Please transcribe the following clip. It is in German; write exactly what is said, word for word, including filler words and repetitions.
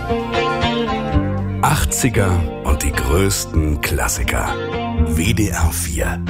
achtziger und die größten Klassiker. W D R vier.